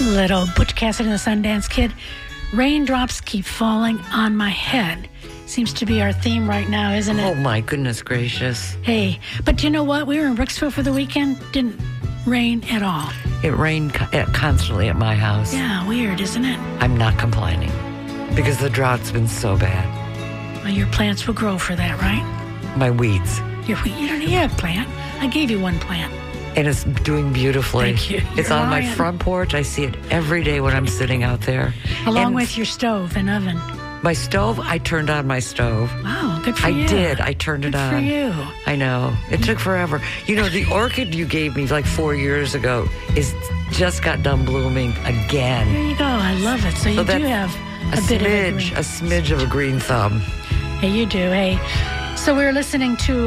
Little Butch Cassidy and the Sundance Kid. Raindrops keep falling on my head. Seems to be our theme right now, isn't it? Oh, my goodness gracious. Hey, but you know what? We were in Brooksville for the weekend. Didn't rain at all. It rained constantly at my house. Yeah, weird, isn't it? I'm not complaining because the drought's been so bad. Well, your plants will grow for that, right? My weeds. You don't need a plant. I gave you one plant. And it's doing beautifully. Thank you. It's You're on my lying. front porch. I see it every day when I'm sitting out there. Along And with your stove and oven. my stove, I turned on my stove. Wow, good for I you. did. I turned it Good on. for you. I know. It took forever. You know, the orchid you gave me like 4 years ago is just got done blooming again. There you go. I love it. So you do that's have a bit smidge, of a smidge of a green thumb. Hey, you do. Hey, so we were listening to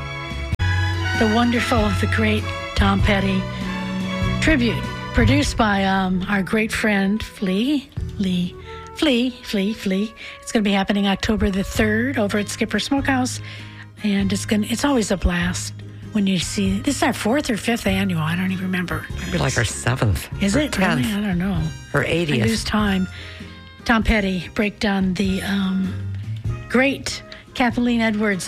the wonderful, the great Tom Petty tribute, produced by our great friend Flea. It's going to be happening October the 3rd over at Skipper Smokehouse, and it's always a blast when you see. This is our 4th or 5th annual. I don't even remember. Maybe like our 7th. Is or it 10th. really? I don't know. Or I 80th. lose time. Tom Petty break down the great Kathleen Edwards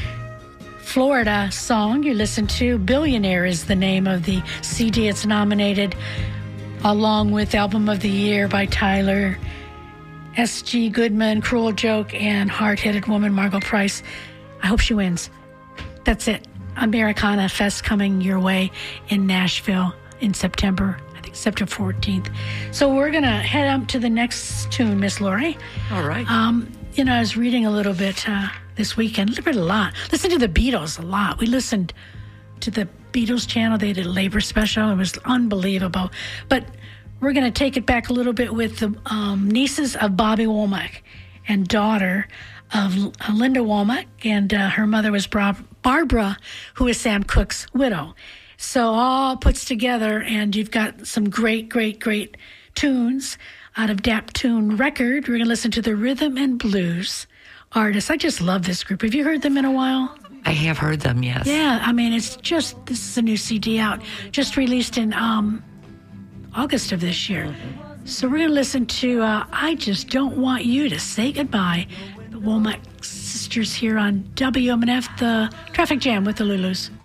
Florida song you listen to. Billionaire is the name of the CD. It's nominated along with Album of the Year by Tyler, S.G. Goodman, Cruel Joke, and Hard-Headed Woman Margot Price. I hope she wins. That's it. Americana Fest coming your way in Nashville in September. I think September 14th. So we're going to head up to the next tune, Miss Lori. All right. I was reading a little bit this weekend, a lot. Listened to the Beatles a lot. We listened to the Beatles channel. They did a labor special. It was unbelievable. But we're going to take it back a little bit with the nieces of Bobby Womack and daughter of Linda Womack. And her mother was Barbara, who is Sam Cooke's widow. So all puts together, and you've got some great tunes out of Daptune Record. We're going to listen to the Rhythm and Blues artists. I just love this group. Have you heard them in a while? I have heard them, yes. Yeah, I mean, this is a new CD out, just released in August of this year. So we're going to listen to I Just Don't Want You to Say Goodbye. The Womack sisters here on WMNF, the Traffic Jam with the Lulus.